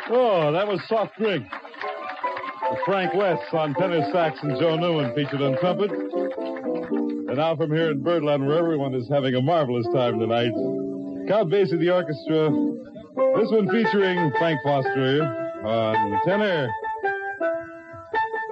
Oh, that was Soft Drink. Frank West on tenor sax and Joe Newman featured on trumpet. And now from here in Birdland, where everyone is having a marvelous time tonight, Count Basie, the orchestra. This one featuring Frank Foster on tenor.